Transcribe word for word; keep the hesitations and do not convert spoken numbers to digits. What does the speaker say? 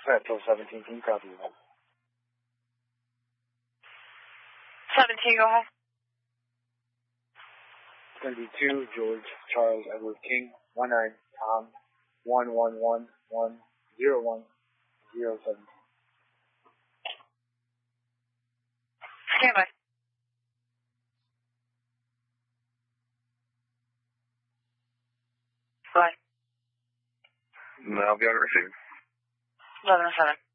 Metro seventeen, can you copy that? seventeen, go ahead. It's going to be two, George, Charles, Edward, King, one nine, Tom, one one one one zero one zero seven. Stand by. Bye. No, I'll be on the receiver. eleven oh seven.